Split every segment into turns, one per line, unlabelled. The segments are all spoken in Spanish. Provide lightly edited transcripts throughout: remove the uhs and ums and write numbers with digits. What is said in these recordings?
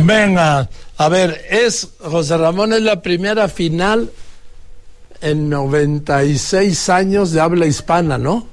Venga, a ver, José Ramón, es la primera final en 96 años de habla hispana, ¿no?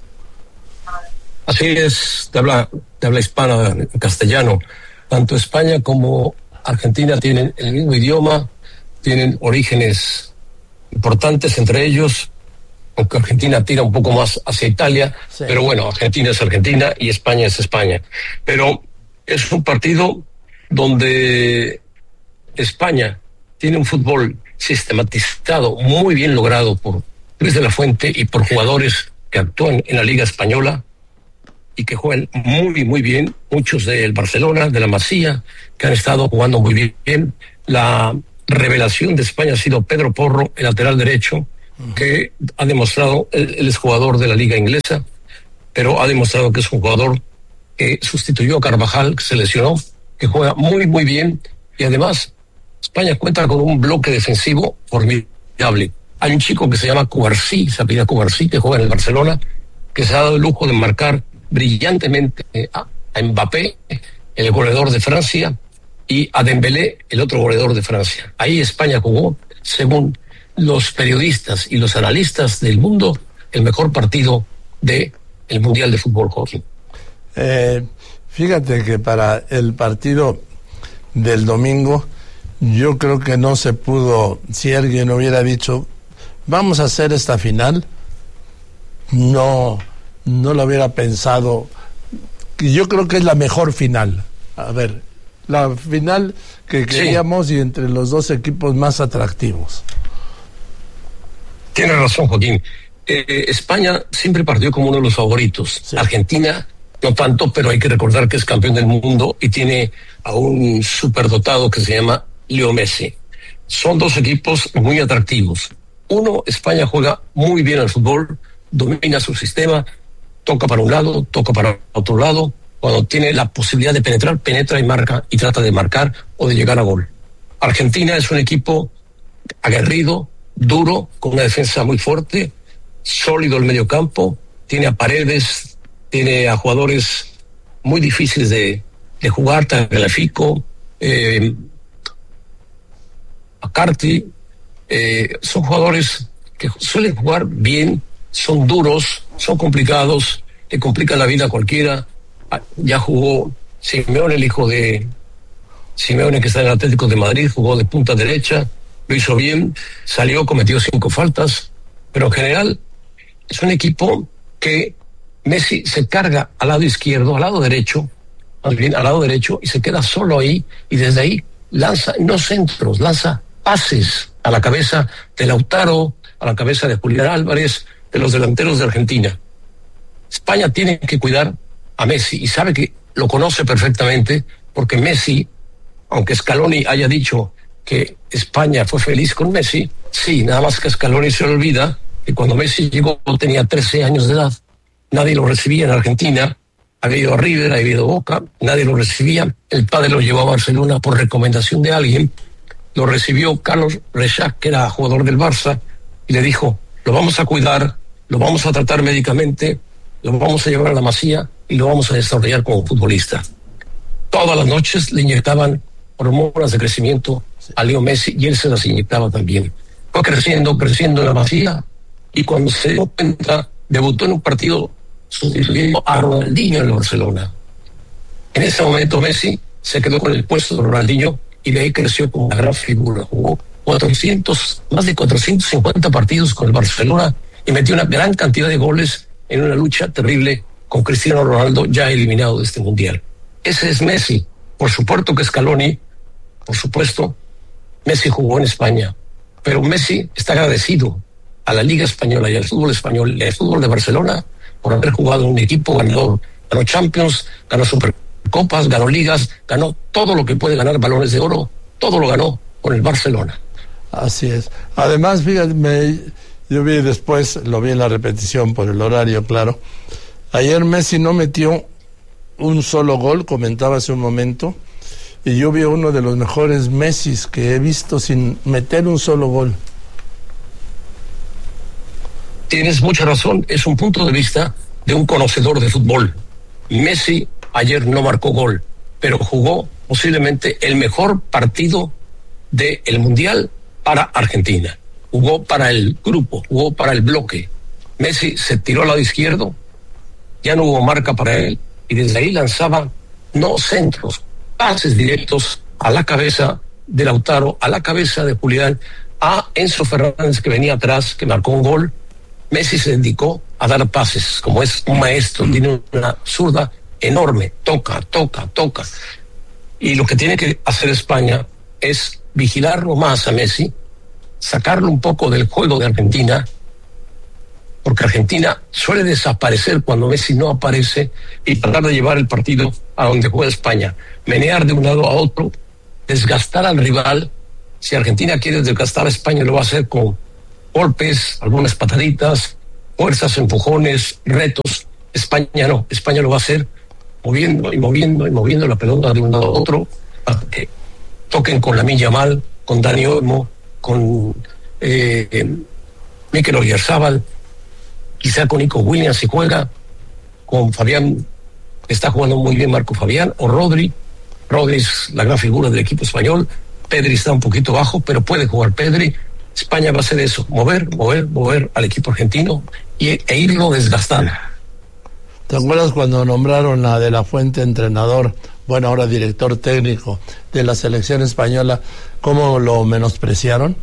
Así es, de habla hispana, en castellano. Tanto España como Argentina tienen el mismo idioma, tienen orígenes importantes entre ellos, aunque Argentina tira un poco más hacia Italia, sí. Pero bueno, Argentina es Argentina y España es España. Pero es un partido donde España tiene un fútbol sistematizado, muy bien logrado por Luis de la Fuente y por jugadores que actúan en la Liga Española y que juegan muy, muy bien, muchos del Barcelona, de la Masía, que han estado jugando muy bien. La revelación de España ha sido Pedro Porro, el lateral derecho, que ha demostrado, él es jugador de la Liga Inglesa, pero ha demostrado que es un jugador que sustituyó a Carvajal, que se lesionó, que juega muy, muy bien, y además España cuenta con un bloque defensivo formidable. Hay un chico que se llama Cubarsí, se apellida Cubarsí, que juega en el Barcelona, que se ha dado el lujo de marcar brillantemente a Mbappé, el goleador de Francia, y a Dembélé, el otro goleador de Francia. Ahí España jugó, según los periodistas y los analistas del mundo, el mejor partido del Mundial de Fútbol Hockey.
Fíjate que para el partido del domingo, yo creo que no se pudo, si alguien hubiera dicho, vamos a hacer esta final, no lo hubiera pensado. Yo creo que es la mejor final. A ver, la final que queríamos, sí. Y entre los dos equipos más atractivos.
Tiene razón, Joaquín. España siempre partió como uno de los favoritos. Sí. Argentina no tanto, pero hay que recordar que es campeón del mundo y tiene a un superdotado que se llama Leo Messi. Son dos equipos muy atractivos. Uno, España juega muy bien al fútbol, domina su sistema, toca para un lado, toca para otro lado. Cuando tiene la posibilidad de penetrar, penetra y marca y trata de marcar o de llegar a gol. Argentina es un equipo aguerrido, duro, con una defensa muy fuerte, sólido el mediocampo, tiene a Paredes, tiene a jugadores muy difíciles de jugar, Tagliafico, a Carti, son jugadores que suelen jugar bien, son duros, son complicados, le complican la vida a cualquiera. Ya jugó Simeone, el hijo de Simeone, que está en el Atlético de Madrid, jugó de punta derecha, lo hizo bien, salió, cometió 5 faltas, pero en general es un equipo que Messi se carga al lado izquierdo, al lado derecho, más bien al lado derecho, y se queda solo ahí, y desde ahí lanza, no centros, lanza pases a la cabeza de Lautaro, a la cabeza de Julián Álvarez, de los delanteros de Argentina. España tiene que cuidar a Messi y sabe que lo conoce perfectamente, porque Messi, aunque Scaloni haya dicho que España fue feliz con Messi, sí, nada más que Scaloni se olvida que cuando Messi llegó tenía 13 años de edad, nadie lo recibía en Argentina, había ido a River, había ido a Boca, nadie lo recibía, el padre lo llevó a Barcelona por recomendación de alguien, lo recibió Carlos Rexach, que era jugador del Barça, y le dijo, lo vamos a cuidar, lo vamos a tratar médicamente, lo vamos a llevar a la Masía y lo vamos a desarrollar como futbolista. Todas las noches le inyectaban hormonas de crecimiento a Leo Messi y él se las inyectaba también. Fue creciendo en la Masía y cuando se dio cuenta, debutó en un partido sustituyendo a Ronaldinho en el Barcelona. En ese momento Messi se quedó con el puesto de Ronaldinho y de ahí creció como una gran figura. Jugó más de 450 partidos con el Barcelona y metió una gran cantidad de goles en una lucha terrible con Cristiano Ronaldo, ya eliminado de este mundial. Ese es Messi. Por supuesto que Scaloni, por supuesto, Messi jugó en España, pero Messi está agradecido a la Liga Española y al fútbol español y al fútbol de Barcelona por haber jugado en un equipo ganador. Ganó Champions, ganó Supercopas, ganó Ligas, ganó todo lo que puede ganar, Balones de Oro, todo lo ganó con el Barcelona.
Así es. Además, fíjate, yo vi después, lo vi en la repetición por el horario, claro. Ayer Messi no metió un solo gol, comentaba hace un momento, y yo vi uno de los mejores Messis que he visto sin meter un solo gol.
Tienes mucha razón, es un punto de vista de un conocedor de fútbol. Messi ayer no marcó gol, pero jugó posiblemente el mejor partido del Mundial para Argentina. Jugó para el grupo, jugó para el bloque. Messi se tiró al lado izquierdo, ya no hubo marca para él, y desde ahí lanzaba no centros, pases directos a la cabeza de Lautaro, a la cabeza de Julián, a Enzo Fernández, que venía atrás, que marcó un gol. Messi se dedicó a dar pases, como es un maestro, tiene una zurda enorme, toca. Y lo que tiene que hacer España es vigilarlo más a Messi, sacarlo un poco del juego de Argentina, porque Argentina suele desaparecer cuando Messi no aparece, y tratar de llevar el partido a donde juega España, menear de un lado a otro, desgastar al rival. Si Argentina quiere desgastar a España, lo va a hacer con golpes, algunas pataditas, fuerzas, empujones, retos. España no, España lo va a hacer moviendo la pelota de un lado a otro, para que toquen con Lamine Yamal, con Dani Olmo, con Mikel Oyarzabal, quizá con Nico Williams si juega, con Fabián, que está jugando muy bien Marco Fabián, o Rodri. Rodri es la gran figura del equipo español. Pedri está un poquito bajo, pero puede jugar Pedri. España va a hacer eso, mover al equipo argentino e irlo desgastando.
¿Te acuerdas cuando nombraron a De la Fuente entrenador, bueno, ahora director técnico de la selección española, cómo lo menospreciaron?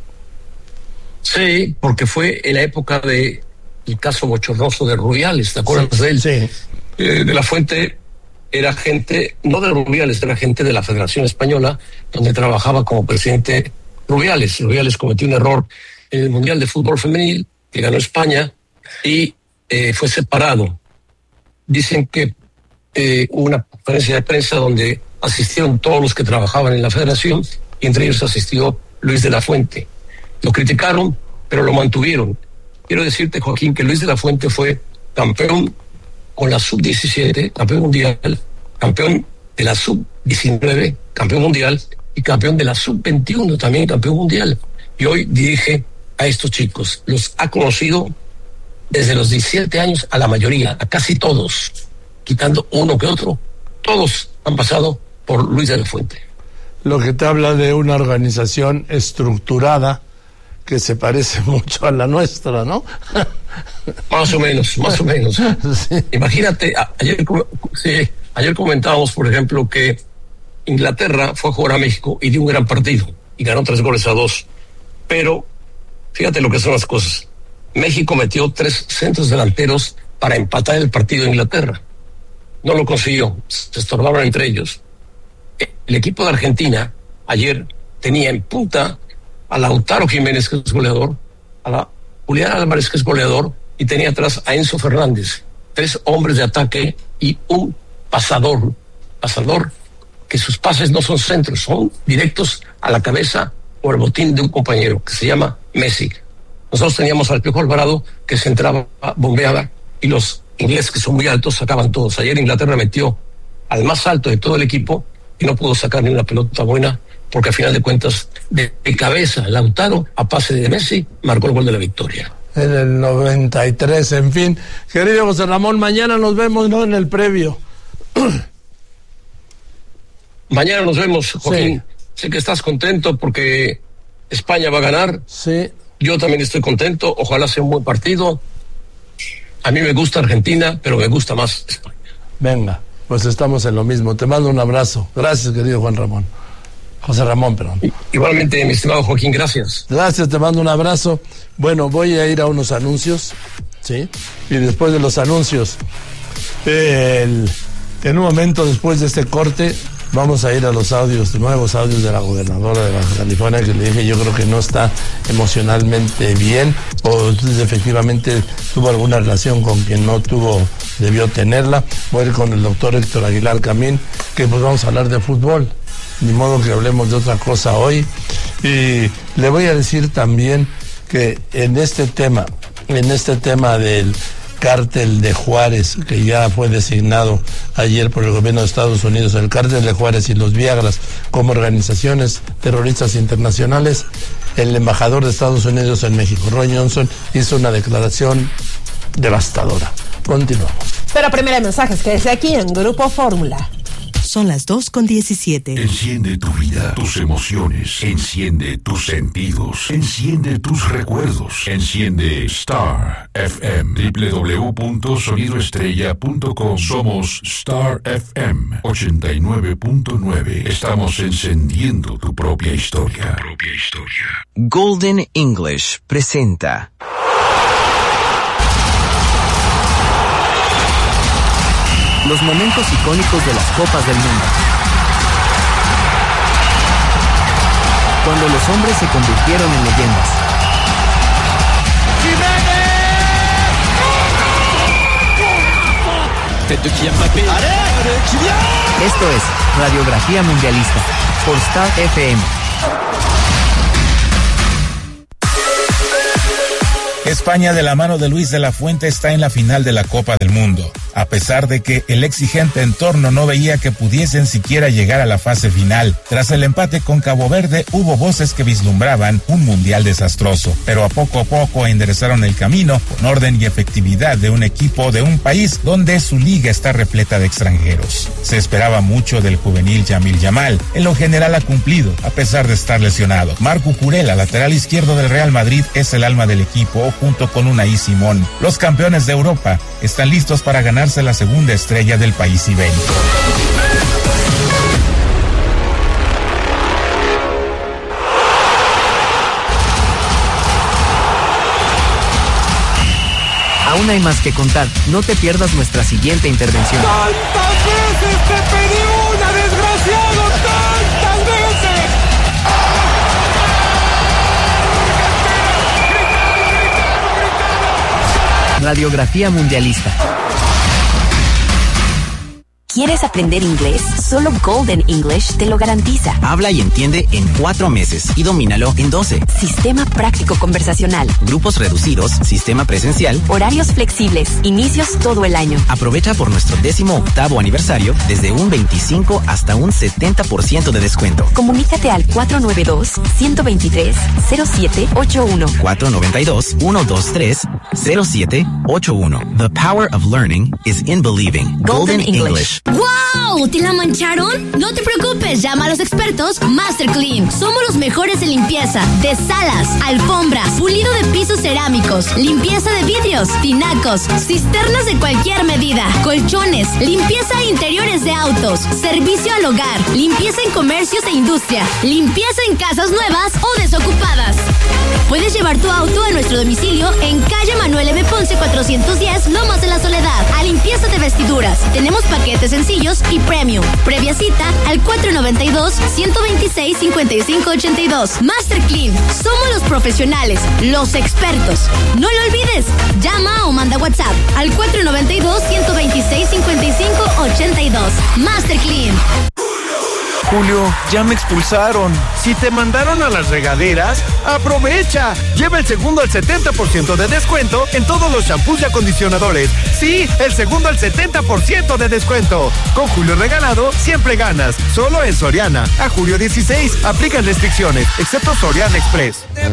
Sí, porque fue en la época del caso bochornoso de Rubiales, ¿te acuerdas de él?
Sí.
De la Fuente era gente, no de Rubiales, era gente de la Federación Española, donde trabajaba como presidente Rubiales. Rubiales cometió un error en el Mundial de Fútbol Femenil, que ganó España, y fue separado. Dicen que hubo una conferencia de prensa donde asistieron todos los que trabajaban en la federación, y entre ellos asistió Luis de la Fuente. Lo criticaron, pero lo mantuvieron. Quiero decirte, Joaquín, que Luis de la Fuente fue campeón con la sub-17, campeón mundial, campeón de la sub-19, campeón mundial, y campeón de la sub-21, también campeón mundial. Y hoy dirige a estos chicos. Los ha conocido desde los 17 años a la mayoría, a casi todos, quitando uno que otro. Todos han pasado por Luis de la Fuente.
Lo que te habla de una organización estructurada que se parece mucho a la nuestra, ¿no?
Más o menos. Sí. Imagínate, ayer comentábamos, por ejemplo, que Inglaterra fue a jugar a México y dio un gran partido y ganó 3-2. Pero fíjate lo que son las cosas. México metió 3 centros delanteros para empatar el partido de Inglaterra. No lo consiguió, se estorbaron entre ellos. El equipo de Argentina ayer tenía en punta a Lautaro Jiménez, que es goleador, a la Julián Álvarez, que es goleador, y tenía atrás a Enzo Fernández. 3 hombres de ataque y un pasador que sus pases no son centros, son directos a la cabeza o al botín de un compañero, que se llama Messi. Nosotros teníamos al Piojo Alvarado, que se entraba, bombeaba, y los ingleses, que son muy altos, sacaban todos. Ayer Inglaterra metió al más alto de todo el equipo y no pudo sacar ni una pelota buena, porque al final de cuentas, de cabeza, Lautaro, a pase de Messi, marcó el gol de la victoria.
En el 93, en fin. Querido José Ramón, mañana nos vemos, ¿no?, en el previo.
Mañana nos vemos, Joaquín. Sí. Sé que estás contento porque España va a ganar.
Sí.
Yo también estoy contento. Ojalá sea un buen partido. A mí me gusta Argentina, pero me gusta más España.
Venga, pues estamos en lo mismo. Te mando un abrazo. Gracias, querido José Ramón, perdón.
Igualmente, mi estimado Joaquín, gracias.
Gracias, te mando un abrazo. Bueno, voy a ir a unos anuncios, ¿sí? Y después de los anuncios, en un momento después de este corte, vamos a ir a los nuevos audios de la gobernadora de Baja California, que le dije, yo creo que no está emocionalmente bien, o efectivamente tuvo alguna relación con quien no debió tenerla. Voy a ir con el doctor Héctor Aguilar Camín, que pues vamos a hablar de fútbol. Ni modo que hablemos de otra cosa hoy. Y le voy a decir también que en este tema del cártel de Juárez, que ya fue designado ayer por el gobierno de Estados Unidos, el cártel de Juárez y los Viagras como organizaciones terroristas internacionales, el embajador de Estados Unidos en México, Roy Johnson, hizo una declaración devastadora. Continuamos.
Pero primero hay mensajes, quédese aquí en Grupo Fórmula. Son las 2:17.
Enciende tu vida, tus emociones. Enciende tus sentidos. Enciende tus recuerdos. Enciende Star FM. www.sonidoestrella.com. Somos Star FM 89.9. Estamos encendiendo tu propia historia.
Golden English presenta los momentos icónicos de las Copas del Mundo. Cuando los hombres se convirtieron en leyendas. Esto es Radiografía Mundialista por Star FM.
España, de la mano de Luis de la Fuente, está en la final de la Copa del Mundo, a pesar de que el exigente entorno no veía que pudiesen siquiera llegar a la fase final. Tras el empate con Cabo Verde, hubo voces que vislumbraban un mundial desastroso, pero a poco enderezaron el camino con orden y efectividad de un equipo de un país donde su liga está repleta de extranjeros. Se esperaba mucho del juvenil Yamil Yamal. En lo general ha cumplido, a pesar de estar lesionado. Marco Cucurella, lateral izquierdo del Real Madrid, es el alma del equipo, junto con Unai Simón. Los campeones de Europa están listos para ganarse la segunda estrella del país ibérico.
Aún hay más que contar. No te pierdas nuestra siguiente intervención.
¡Tantas veces te pedí una, desgraciado! ¡Tantas veces!
Radiografía Mundialista.
¿Quieres aprender inglés? Solo Golden English te lo garantiza.
Habla y entiende en 4 meses y domínalo en 12.
Sistema práctico conversacional.
Grupos reducidos, sistema presencial.
Horarios flexibles, inicios todo el año.
Aprovecha por nuestro 18º aniversario desde un 25 hasta un 70% de descuento.
Comunícate al 492-123-0781.
492-123-0781. The power of learning is in believing. Golden English.
¡Wow! ¿Te la mancharon? No te preocupes, llama a los expertos Master Clean. Somos los mejores en limpieza de salas, alfombras, pulido de pisos cerámicos, limpieza de vidrios, tinacos, cisternas de cualquier medida, colchones, limpieza de interiores de autos, servicio al hogar, limpieza en comercios e industria, limpieza en casas nuevas o desocupadas. Puedes llevar tu auto a nuestro domicilio en calle Manuel M. Ponce 410, Lomas de la Soledad, a limpieza de vestiduras. Tenemos paquetes sencillos y premium. Previa cita al 492-126-5582. Master Clean. Somos los profesionales, los expertos. No lo olvides. Llama o manda WhatsApp al 492-126-5582. Master Clean.
Julio, ya me expulsaron.
Si te mandaron a las regaderas, aprovecha. Lleva el segundo al 70% de descuento en todos los shampoos y acondicionadores. Sí, el segundo al 70% de descuento. Con Julio Regalado, siempre ganas. Solo en Soriana. A julio 16, aplican restricciones, excepto Soriana Express.